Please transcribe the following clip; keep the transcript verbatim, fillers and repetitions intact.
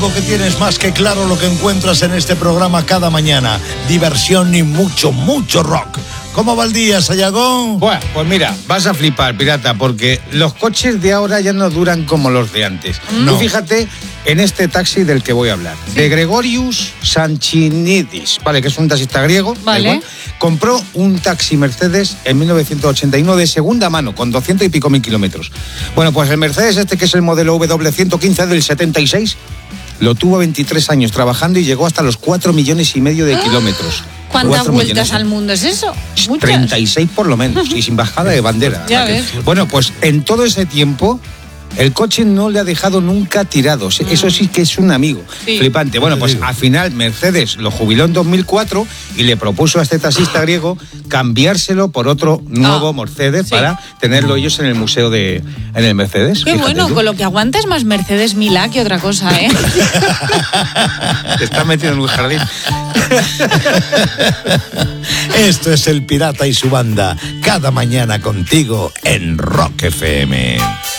Que tienes más que claro lo que encuentras en este programa cada mañana. Diversión y mucho, mucho rock. ¿Cómo va el día, Sayagón? Bueno, pues mira, vas a flipar, pirata, porque los coches de ahora ya no duran como los de antes. No. Tú fíjate en este taxi del que voy a hablar, sí. de Gregorius Sanchinidis, ¿vale? Que es un taxista griego. Vale. Igual, compró un taxi Mercedes en mil novecientos ochenta y uno de segunda mano, con doscientos y pico mil kilómetros. Bueno, pues el Mercedes este, que es el modelo W ciento quince del setenta y seis, lo tuvo veintitrés años trabajando y llegó hasta los cuatro millones y medio de kilómetros. ¿Cuántas vueltas millones. al mundo es eso? ¿Muchas? treinta y seis por lo menos, y sin bajada de bandera. Ya ves. Bueno, pues en todo ese tiempo, el coche no le ha dejado nunca tirado. Eso sí que es un amigo. Sí. Flipante. Bueno, pues al final Mercedes lo jubiló en dos mil cuatro y le propuso a este taxista griego cambiárselo por otro nuevo oh, Mercedes sí. para tenerlo ellos en el museo de... en el Mercedes. Qué bueno, tú. Con lo que aguanta es más Mercedes Milá que otra cosa, ¿eh? Te estás metiendo en un jardín. Esto es El Pirata y su banda, cada mañana contigo en Rock F M.